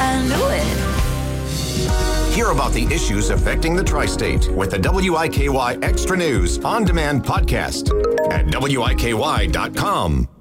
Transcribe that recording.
I knew it. Hear about the issues affecting the tri-state with the WIKY Extra News On Demand podcast at WIKY.com.